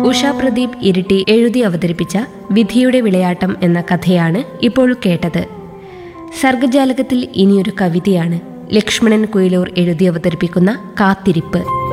ഉഷ പ്രദീപ് ഇരിട്ടി എഴുതി അവതരിപ്പിച്ച വിധിയുടെ വിളയാട്ടം എന്ന കഥയാണ് ഇപ്പോൾ കേട്ടത്. സർഗജാലകത്തിൽ ഇനിയൊരു കവിതയാണ്. ലക്ഷ്മണൻ കുയിലൂർ എഴുതി അവതരിപ്പിക്കുന്ന കാത്തിരിപ്പ്.